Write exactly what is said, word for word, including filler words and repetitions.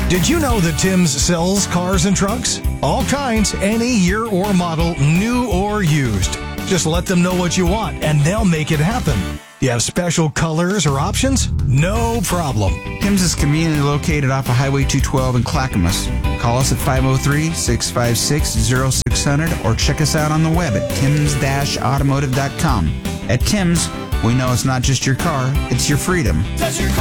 Did you know that Tim's sells cars and trucks? All kinds, any year or model, new or used. Just let them know what you want, and they'll make it happen. You have special colors or options? No problem. Tim's is conveniently located off of Highway two twelve in Clackamas. Call us at five oh three, six five six, oh six hundred or check us out on the web at tims dash automotive dot com. At Tim's, we know it's not just your car, it's your freedom.